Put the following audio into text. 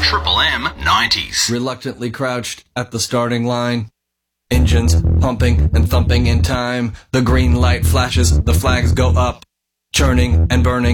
Triple M 90s. Reluctantly crouched at the starting line. Engines pumping and thumping in time. The green light flashes, the flags go up. Churning and burning.